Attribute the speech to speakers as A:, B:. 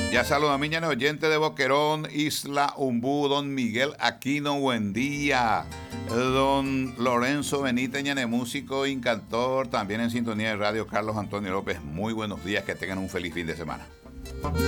A: Ya saludo a mi oyente de Boquerón, Isla Umbú, don Miguel Aquino, buen día. Don Lorenzo Benítez Ñane, músico y cantor, también en sintonía de radio Carlos Antonio López. Muy buenos días, que tengan un feliz fin de semana.